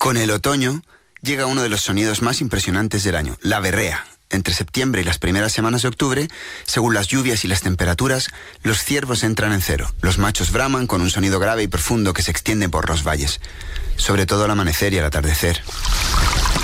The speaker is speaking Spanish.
Con el otoño llega uno de los sonidos más impresionantes del año, la berrea. Entre septiembre y las primeras semanas de octubre, según las lluvias y las temperaturas, los ciervos entran en cero. Los machos braman con un sonido grave y profundo que se extiende por los valles, sobre todo al amanecer y al atardecer.